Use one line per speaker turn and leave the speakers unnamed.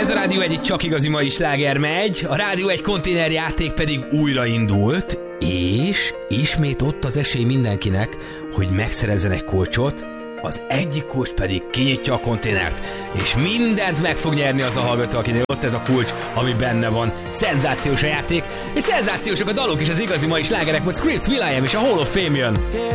Ez a Rádió egy csak igazi mai sláger megy, a Rádió egy konténerjáték pedig újraindult, és ismét ott az esély mindenkinek, hogy megszerezzen egy kulcsot, az egyik kulcs pedig kinyitja a konténert, és mindent meg fog nyerni az a hallgató, akinél ott ez a kulcs, ami benne van. Szenzációs a játék, és szenzációsak a dalok is, az igazi mai slágerek. Most Scripps, will.i.am és a Hall of Fame jön.